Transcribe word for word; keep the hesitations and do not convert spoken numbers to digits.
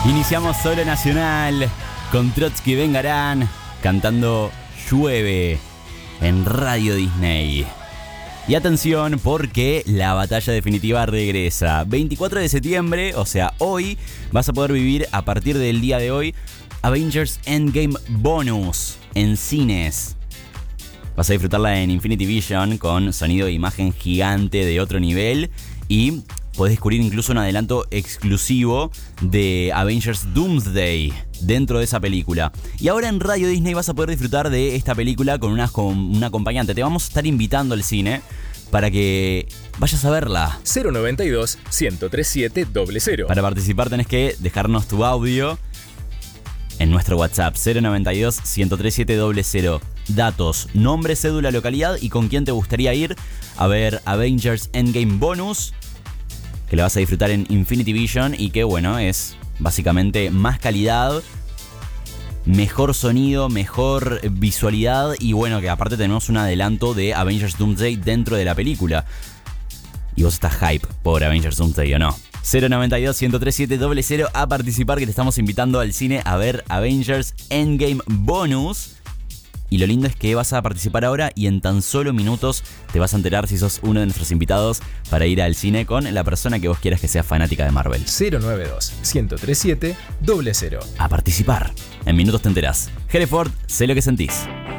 Iniciamos Solo Nacional con Trotsky y Vengarán cantando Llueve en Radio Disney. Y atención porque la batalla definitiva regresa. veinticuatro de septiembre, o sea hoy, vas a poder vivir a partir del día de hoy Avengers Endgame Bonus en cines. Vas a disfrutarla en Infinity Vision con sonido e imagen gigante de otro nivel y podés descubrir incluso un adelanto exclusivo de Avengers Doomsday dentro de esa película. Y ahora en Radio Disney vas a poder disfrutar de esta película con una, con una acompañante. Te vamos a estar invitando al cine para que vayas a verla. cero noventa y dos, ciento treinta y siete, cero cero. Para participar tenés que dejarnos tu audio en nuestro WhatsApp cero noventa y dos, ciento treinta y siete, cero cero. Datos, nombre, cédula, localidad y con quién te gustaría ir a ver Avengers Endgame Bonus, que la vas a disfrutar en Infinity Vision y que, bueno, es básicamente más calidad, mejor sonido, mejor visualidad y, bueno, que aparte tenemos un adelanto de Avengers Doomsday dentro de la película. Y vos estás hype por Avengers Doomsday, ¿o no? cero noventa y dos, ciento treinta y siete, cero cero a participar, que te estamos invitando al cine a ver Avengers Endgame Bonus. Y lo lindo es que vas a participar ahora y en tan solo minutos te vas a enterar si sos uno de nuestros invitados para ir al cine con la persona que vos quieras que sea fanática de Marvel. cero noventa y dos, ciento treinta y siete, cero cero. A participar. En minutos te enterás. Hereford, sé lo que sentís.